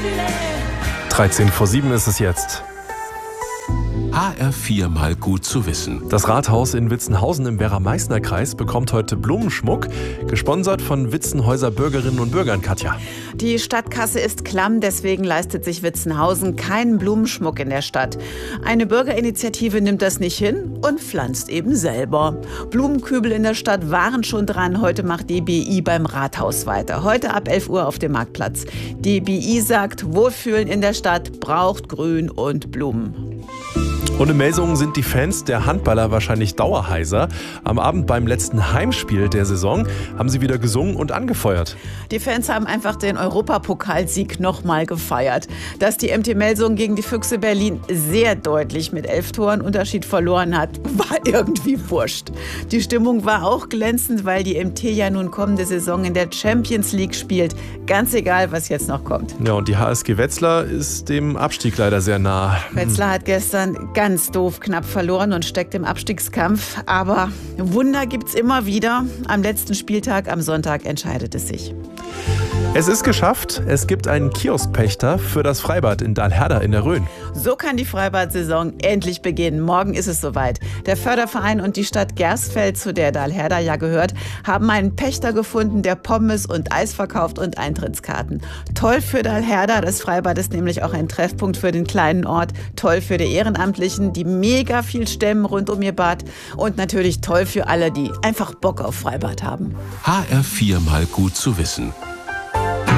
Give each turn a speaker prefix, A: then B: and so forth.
A: 13 vor 7 ist es jetzt.
B: HR4 mal gut zu wissen.
A: Das Rathaus in Witzenhausen im Werra-Meißner-Kreis bekommt heute Blumenschmuck, gesponsert von Witzenhäuser Bürgerinnen und Bürgern, Katja.
C: Die Stadtkasse ist klamm, deswegen leistet sich Witzenhausen keinen Blumenschmuck in der Stadt. Eine Bürgerinitiative nimmt das nicht hin und pflanzt eben selber. Blumenkübel in der Stadt waren schon dran, heute macht DBI beim Rathaus weiter. Heute ab 11 Uhr auf dem Marktplatz. DBI sagt, Wohlfühlen in der Stadt braucht Grün und Blumen.
A: Und in Melsungen sind die Fans der Handballer wahrscheinlich dauerheiser. Am Abend beim letzten Heimspiel der Saison haben sie wieder gesungen und angefeuert.
C: Die Fans haben einfach den Europapokalsieg nochmal gefeiert. Dass die MT Melsungen gegen die Füchse Berlin sehr deutlich mit 11 Toren Unterschied verloren hat, war irgendwie wurscht. Die Stimmung war auch glänzend, weil die MT ja nun kommende Saison in der Champions League spielt. Ganz egal, was jetzt noch kommt.
A: Ja, und die HSG Wetzlar ist dem Abstieg leider sehr nah.
C: Wetzlar hat gestern ganz doof knapp verloren und steckt im Abstiegskampf. Aber Wunder gibt's immer wieder. Am letzten Spieltag, am Sonntag, entscheidet es sich.
A: Es ist geschafft. Es gibt einen Kioskpächter für das Freibad in Dahlherda in der Rhön.
C: So kann die Freibad-Saison endlich beginnen. Morgen ist es soweit. Der Förderverein und die Stadt Gersfeld, zu der Dahlherda ja gehört, haben einen Pächter gefunden, der Pommes und Eis verkauft und Eintrittskarten. Toll für Dahlherda. Das Freibad ist nämlich auch ein Treffpunkt für den kleinen Ort. Toll für die Ehrenamtlichen, die mega viel stemmen rund um ihr Bad. Und natürlich toll für alle, die einfach Bock auf Freibad haben.
B: HR4 mal gut zu wissen.